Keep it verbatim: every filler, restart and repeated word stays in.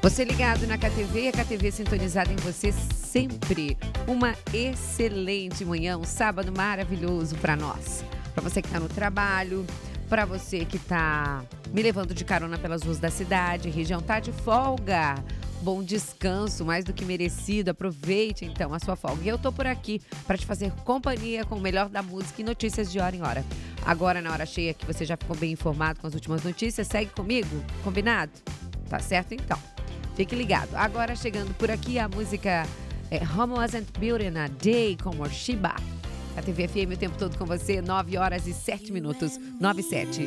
Você ligado na K T V, a K T V sintonizada em você sempre. Uma excelente manhã, um sábado maravilhoso para nós. Para você que está no trabalho, para você que está me levando de carona pelas ruas da cidade, região tá de folga. Bom descanso, mais do que merecido. Aproveite então a sua folga. E eu tô por aqui para te fazer companhia com o melhor da música e notícias de hora em hora. Agora, na hora cheia, que você já ficou bem informado com as últimas notícias, segue comigo? Combinado? Tá certo então. Fique ligado. Agora chegando por aqui a música é, Home Wasn't Built in a Day com Morshiba. A T V F M o tempo todo com você, nove horas e sete minutos, nove e sete.